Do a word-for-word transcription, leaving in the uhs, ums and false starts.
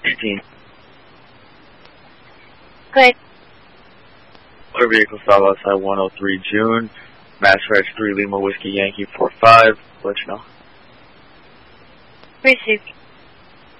eighteen. Good. Motor vehicle stop outside one oh three June. Mass Reg three Lima Whiskey Yankee four five. Let you know. Received.